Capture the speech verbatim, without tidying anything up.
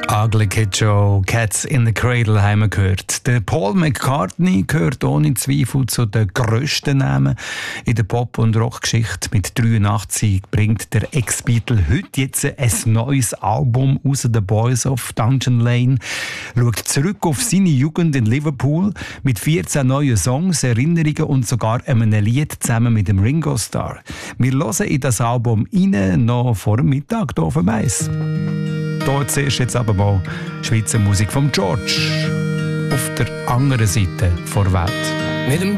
Ugly Kid Joe, Cats in the Cradle haben wir gehört. Der Paul McCartney gehört ohne Zweifel zu den grössten Namen in der Pop- und Rockgeschichte. Mit dreiundachtzig bringt der Ex-Beatle heute jetzt ein neues Album raus, The Boys of Dungeon Lane. Schaut zurück auf seine Jugend in Liverpool mit vierzehn neuen Songs, Erinnerungen und sogar einem Lied zusammen mit dem Ringo Starr. Wir hören in das Album rein, noch vor dem Mittag hier auf dem Eis. Hier zuerst jetzt aber mal Schweizer Musik von George auf der anderen Seite der Welt. Mit dem